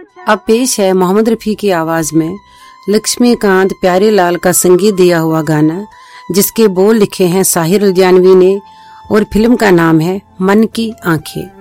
अब पेश है मोहम्मद रफी की आवाज में लक्ष्मीकांत प्यारेलाल का संगीत दिया हुआ गाना, जिसके बोल लिखे हैं साहिर लुधियानवी ने और फिल्म का नाम है मन की आंखें।